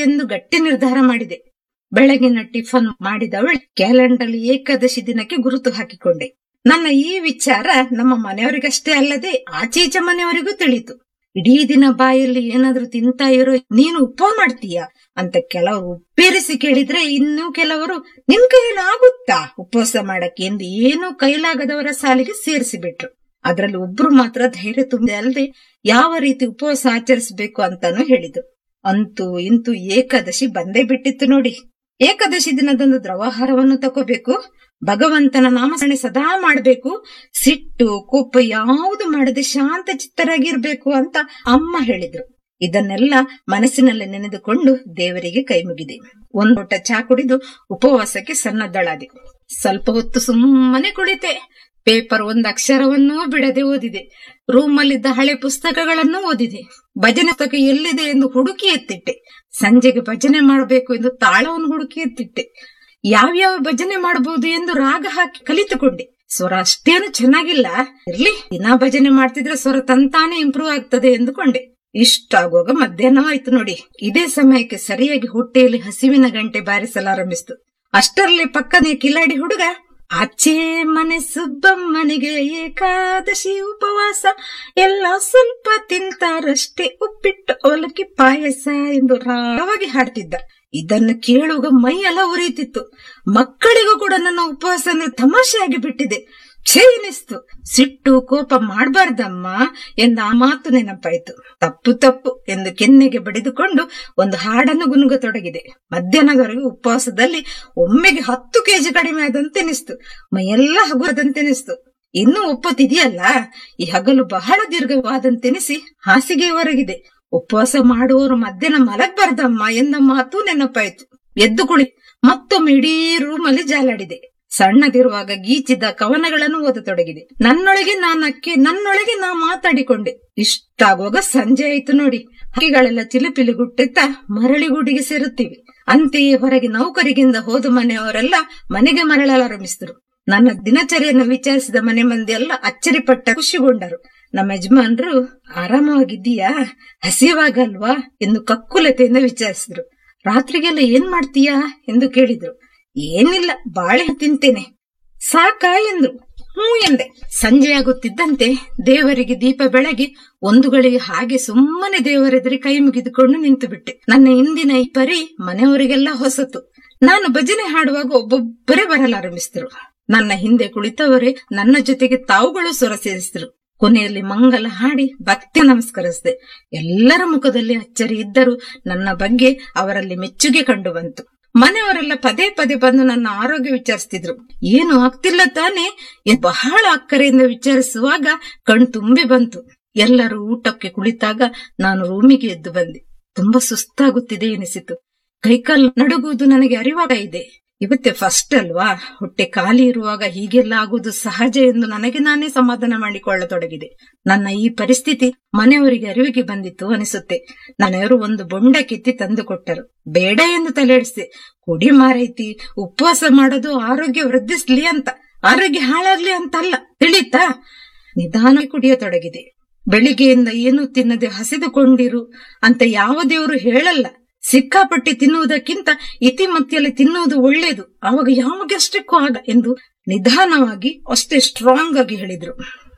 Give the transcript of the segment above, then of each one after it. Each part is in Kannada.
ಎಂದು ಗಟ್ಟಿ ನಿರ್ಧಾರ ಮಾಡಿದೆ. ಬೆಳಗಿನ ಟಿಫನ್ ಮಾಡಿದವಳು ಕ್ಯಾಲೆಂಡರ್ ಏಕಾದಶಿ ದಿನಕ್ಕೆ ಗುರುತು ಹಾಕಿಕೊಂಡೆ. ನನ್ನ ಈ ವಿಚಾರ ನಮ್ಮ ಮನೆಯವರಿಗಷ್ಟೇ ಅಲ್ಲದೆ ಆಚೀಚೆ ಮನೆಯವರಿಗೂ ತಿಳಿಯಿತು. ಇಡೀ ದಿನ ಬಾಯಲ್ಲಿ ಏನಾದ್ರೂ ತಿಂತಾ ಇರೋ ನೀನು ಉಪವಾಸ ಮಾಡ್ತೀಯ ಅಂತ ಕೆಲವರು ಉಪ್ಪೇರಿಸಿ ಕೇಳಿದ್ರೆ, ಇನ್ನು ಕೆಲವರು ನಿನ್ ಕೈಲಾಗುತ್ತಾ ಉಪವಾಸ ಮಾಡಕ್ಕೆ ಎಂದು ಏನೂ ಕೈಲಾಗದವರ ಸಾಲಿಗೆ ಸೇರಿಸಿಬಿಟ್ರು. ಅದ್ರಲ್ಲಿ ಒಬ್ರು ಮಾತ್ರ ಧೈರ್ಯ ತುಂಬದೆ ಅಲ್ಲದೆ ಯಾವ ರೀತಿ ಉಪವಾಸ ಆಚರಿಸಬೇಕು ಅಂತಾನು ಹೇಳಿದ್ರು. ಅಂತೂ ಇಂತೂ ಏಕಾದಶಿ ಬಂದೇ ಬಿಟ್ಟಿತ್ತು ನೋಡಿ. ಏಕಾದಶಿ ದಿನದಂದು ದ್ರವಾಹಾರವನ್ನು ತಗೋಬೇಕು, ಭಗವಂತನ ನಾಮಸ್ಮರಣೆ ಸದಾ ಮಾಡಬೇಕು, ಸಿಟ್ಟು ಕೋಪ ಯಾವುದು ಮಾಡದೆ ಶಾಂತ ಚಿತ್ತರಾಗಿರ್ಬೇಕು ಅಂತ ಅಮ್ಮ ಹೇಳಿದ್ರು. ಇದನ್ನೆಲ್ಲ ಮನಸ್ಸಿನಲ್ಲಿ ನೆನೆದುಕೊಂಡು ದೇವರಿಗೆ ಕೈ ಮುಗಿದೆ. ಒಂದು ಲೋಟ ಚಾ ಕುಡಿದು ಉಪವಾಸಕ್ಕೆ ಸನ್ನದ್ಧಳಾದೆ. ಸ್ವಲ್ಪ ಹೊತ್ತು ಸುಮ್ಮನೆ ಕುಳಿತೆ. ಪೇಪರ್ ಒಂದು ಅಕ್ಷರವನ್ನೂ ಬಿಡದೆ ಓದಿದೆ. ರೂಮಲ್ಲಿದ್ದ ಹಳೆ ಪುಸ್ತಕಗಳನ್ನು ಓದಿದೆ. ಭಜನೆ ಪುಸ್ತಕ ಎಲ್ಲಿದೆ ಎಂದು ಹುಡುಕಿ ಎತ್ತಿಟ್ಟೆ. ಸಂಜೆಗೆ ಭಜನೆ ಮಾಡಬೇಕು ಎಂದು ತಾಳವನ್ನು ಹುಡುಕಿ ಎತ್ತಿಟ್ಟೆ. ಯಾವ್ಯಾವ ಭಜನೆ ಮಾಡಬಹುದು ಎಂದು ರಾಗ ಹಾಕಿ ಕಲಿತುಕೊಂಡೆ. ಸ್ವರ ಅಷ್ಟೇನು ಚೆನ್ನಾಗಿಲ್ಲ, ಇರ್ಲಿ ದಿನಾ ಭಜನೆ ಮಾಡ್ತಿದ್ರೆ ಸ್ವರ ತಂತಾನೆ ಇಂಪ್ರೂವ್ ಆಗ್ತದೆ ಎಂದುಕೊಂಡೆ. ಇಷ್ಟಾಗುವಾಗ ಮಧ್ಯಾಹ್ನವಾಯ್ತು ನೋಡಿ. ಇದೇ ಸಮಯಕ್ಕೆ ಸರಿಯಾಗಿ ಹೊಟ್ಟೆಯಲ್ಲಿ ಹಸಿವಿನ ಗಂಟೆ ಬಾರಿಸಲಾರಂಭಿಸಿತು. ಅಷ್ಟರಲ್ಲಿ ಪಕ್ಕನೆ ಕಿಲಾಡಿ ಹುಡುಗ, ಆಚೆ ಮನೆ ಸುಬ್ಬಮ್ಮನಿಗೆ ಏಕಾದಶಿ ಉಪವಾಸ, ಎಲ್ಲ ಸ್ವಲ್ಪ ತಿಂತಾರಷ್ಟೇ, ಉಪ್ಪಿಟ್ಟು ಅವಲಕ್ಕಿ ಪಾಯಸ ಎಂದು ರಾಗವಾಗಿ ಹಾಡ್ತಿದ್ದ. ಇದನ್ನು ಕೇಳುವಾಗ ಮೈ ಎಲ್ಲ ಉರಿಯುತ್ತಿತ್ತು. ಮಕ್ಕಳಿಗೂ ಕೂಡ ನನ್ನ ಉಪವಾಸ ಅಂದ್ರೆ ತಮಾಷೆಯಾಗಿ ಬಿಟ್ಟಿದೆ. ಛೇ ಎನಿಸ್ತು. ಸಿಟ್ಟು ಕೋಪ ಮಾಡಬಾರ್ದಮ್ಮ ಎಂದ ಆ ಮಾತು ನೆನಪಾಯ್ತು. ತಪ್ಪು ತಪ್ಪು ಎಂದು ಕೆನ್ನೆಗೆ ಬಡಿದುಕೊಂಡು ಒಂದು ಹಾಡನ್ನು ಗುನುಗತೊಡಗಿದೆ. ಮಧ್ಯಾಹ್ನದವರೆಗೆ ಉಪವಾಸದಲ್ಲಿ ಒಮ್ಮೆಗೆ 10 kg ಕಡಿಮೆ ಆದಂತೆನಿಸ್ತು. ಮೈಯೆಲ್ಲ ಹಗುರದಂತೆನಿಸ್ತು. ಇನ್ನೂ ಒಪ್ಪತ್ತಿದೆಯಲ್ಲ, ಈ ಹಗಲು ಬಹಳ ದೀರ್ಘವಾದಂತೆನಿಸಿ ಹಾಸಿಗೆ ಹೊರಗಿದೆ. ಉಪವಾಸ ಮಾಡುವವರು ಮಧ್ಯಾಹ್ನ ಮಲಗಬಾರ್ದಮ್ಮ ಎಂದ ಮಾತು ನೆನಪಾಯ್ತು. ಎದ್ದು ಕುಳಿ ಮತ್ತೊಮ್ಮೆ ಇಡೀ ರೂಮಲ್ಲಿ ಜಾಲಾಡಿದೆ. ಸಣ್ಣದಿರುವಾಗ ಗೀಚಿದ ಕವನಗಳನ್ನು ಓದತೊಡಗಿದೆ. ನನ್ನೊಳಗೆ ನಾನಕ್ಕೆ, ನನ್ನೊಳಗೆ ನಾ ಮಾತಾಡಿಕೊಂಡೆ. ಇಷ್ಟಾಗುವಾಗ ಸಂಜೆ ಆಯ್ತು ನೋಡಿ. ಹಕ್ಕಿಗಳೆಲ್ಲ ಚಿಲಿಪಿಲಿಗುಟ್ಟೆತ್ತ ಮರಳಿಗೂಡಿಗೆ ಸೇರುತ್ತಿವೆ. ಅಂತೆಯೇ ಹೊರಗೆ ನೌಕರಿಗಿಂದ ಹೋದ ಮನೆಯವರೆಲ್ಲ ಮನೆಗೆ ಮರಳಲಾರಂಭಿಸಿದರು. ನನ್ನ ದಿನಚರಿಯನ್ನು ವಿಚಾರಿಸಿದ ಮನೆ ಮಂದಿ ಎಲ್ಲ ಅಚ್ಚರಿಪಟ್ಟ ಖುಷಿಗೊಂಡರು. ನಮ್ಮ ಯಜಮಾನ್ರು, ಆರಾಮವಾಗಿದ್ದೀಯಾ, ಹಸಿವಾಗಲ್ವಾ ಎಂದು ಕಕ್ಕುಲತೆಯಿಂದ ವಿಚಾರಿಸಿದ್ರು. ರಾತ್ರಿಗೆಲ್ಲ ಏನ್ ಮಾಡ್ತೀಯಾ ಎಂದು ಕೇಳಿದ್ರು. ಏನಿಲ್ಲ, ಬಾಳೆ ತಿಂತೇನೆ. ಸಾಕಾ ಎಂದ್ರು. ಹ್ಞೂ ಎಂದೆ. ಸಂಜೆಯಾಗುತ್ತಿದ್ದಂತೆ ದೇವರಿಗೆ ದೀಪ ಬೆಳಗಿ ಒಂದು ಗಳಿಗೆ ಹಾಗೆ ಸುಮ್ಮನೆ ದೇವರೆದುರಿ ಕೈ ಮುಗಿದುಕೊಂಡು ನಿಂತು ಬಿಟ್ಟೆ. ನನ್ನ ಇಂದಿನ ಈ ಪರಿ ಮನೆಯವರಿಗೆಲ್ಲ ಹೊಸತು. ನಾನು ಭಜನೆ ಹಾಡುವಾಗ ಒಬ್ಬೊಬ್ಬರೇ ಬರಲಾರಂಭಿಸಿದ್ರು. ನನ್ನ ಹಿಂದೆ ಕುಳಿತವರೇ ನನ್ನ ಜೊತೆಗೆ ತಾವುಗಳು ಸ್ವರ ಸೇರಿಸಿದ್ರು. ಕೊನೆಯಲ್ಲಿ ಮಂಗಲ ಹಾಡಿ ಭಕ್ತಿ ನಮಸ್ಕರಿಸಿದೆ. ಎಲ್ಲರ ಮುಖದಲ್ಲಿ ಅಚ್ಚರಿ ಇದ್ದರೂ ನನ್ನ ಬಗ್ಗೆ ಅವರಲ್ಲಿ ಮೆಚ್ಚುಗೆ ಕಂಡು ಬಂತು. ಮನೆಯವರೆಲ್ಲ ಪದೇ ಪದೇ ಬಂದು ನನ್ನ ಆರೋಗ್ಯ ವಿಚಾರಿಸ್ತಿದ್ರು. ಏನು ಆಗ್ತಿಲ್ಲ ತಾನೆ ಬಹಳ ಅಕ್ಕರೆಯಿಂದ ವಿಚಾರಿಸುವಾಗ ಕಣ್ ತುಂಬಿ ಬಂತು. ಎಲ್ಲರೂ ಊಟಕ್ಕೆ ಕುಳಿತಾಗ ನಾನು ರೂಮಿಗೆ ಎದ್ದು ಬಂದೆ. ತುಂಬಾ ಸುಸ್ತಾಗುತ್ತಿದೆ ಎನಿಸಿತು. ಕೈಕಾಲು ನಡುಗುವುದು ನನಗೆ ಅರಿವಾಗ ಇದೆ. ಇವತ್ತೇ ಫಸ್ಟ್ ಅಲ್ವಾ, ಹೊಟ್ಟೆ ಖಾಲಿ ಇರುವಾಗ ಹೀಗೆಲ್ಲ ಆಗುವುದು ಸಹಜ ಎಂದು ನನಗೆ ನಾನೇ ಸಮಾಧಾನ ಮಾಡಿಕೊಳ್ಳತೊಡಗಿದೆ. ನನ್ನ ಈ ಪರಿಸ್ಥಿತಿ ಮನೆಯವರಿಗೆ ಅರಿವಿಗೆ ಬಂದಿತ್ತು ಅನಿಸುತ್ತೆ. ಮನೆಯವರು ಒಂದು ಬೊಂಡ ಕಿತ್ತಿ ತಂದು ಕೊಟ್ಟರು. ಬೇಡ ಎಂದು ತಲೆಡಿಸಿದೆ. ಕುಡಿ ಮಾರೈತಿ, ಉಪವಾಸ ಮಾಡೋದು ಆರೋಗ್ಯ ವೃದ್ಧಿಸ್ಲಿ ಅಂತ, ಆರೋಗ್ಯ ಹಾಳಾಗ್ಲಿ ಅಂತಲ್ಲ, ತಿಳಿತಾ? ನಿಧಾನ ಕುಡಿಯತೊಡಗಿದೆ. ಬೆಳಿಗ್ಗೆಯಿಂದ ಏನೂ ತಿನ್ನದೆ ಹಸಿದುಕೊಂಡಿರು ಅಂತ ಯಾವ ದೇವರು ಹೇಳಲ್ಲ. ಸಿಕ್ಕಾಪಟ್ಟಿ ತಿನ್ನುವುದಕ್ಕಿಂತ ಇತಿಮತ್ತಿಯಲ್ಲಿ ತಿನ್ನುವುದು ಒಳ್ಳೆಯದು, ಆವಾಗ ಯಾವ ಗ್ಯಾಸ್ಟ್ರಿಕ್ಕೂ ಆಗ ಎಂದು ನಿಧಾನವಾಗಿ ಅಷ್ಟೇ ಸ್ಟ್ರಾಂಗ್ ಆಗಿ ಹೇಳಿದ್ರು.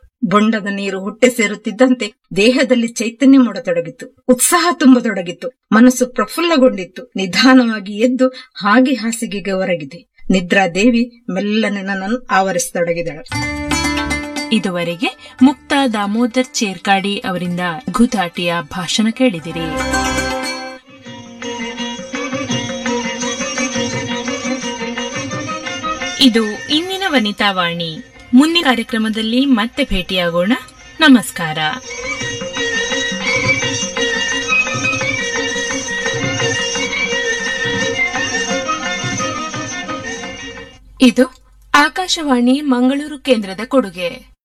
ಬೊಂಡದ ನೀರು ಹೊಟ್ಟೆ ಸೇರುತ್ತಿದ್ದಂತೆ ದೇಹದಲ್ಲಿ ಚೈತನ್ಯ ಮೂಡತೊಡಗಿತ್ತು. ಉತ್ಸಾಹ ತುಂಬತೊಡಗಿತ್ತು. ಮನಸ್ಸು ಪ್ರಫುಲ್ಲಗೊಂಡಿತ್ತು. ನಿಧಾನವಾಗಿ ಎದ್ದು ಹಾಗೆ ಹಾಸಿಗೆಗೆ ಹೊರಗಿದೆ. ನಿದ್ರಾದೇವಿ ಮೆಲ್ಲನೆ ನನ್ನನ್ನು ಆವರಿಸತೊಡಗಿದಳು. ಇದುವರೆಗೆ ಮುಕ್ತಾ ದಾಮೋದರ್ ಚೇರ್ಕಾಡಿ ಅವರಿಂದ ಘುತಾಟಿಯ ಭಾಷಣ ಕೇಳಿದಿರಿ. ಇದು ಇಂದಿನ ವನಿತಾವಾಣಿ. ಮುಂದಿನ ಕಾರ್ಯಕ್ರಮದಲ್ಲಿ ಮತ್ತೆ ಭೇಟಿಯಾಗೋಣ. ನಮಸ್ಕಾರ. ಇದು ಆಕಾಶವಾಣಿ ಮಂಗಳೂರು ಕೇಂದ್ರದ ಕೊಡುಗೆ.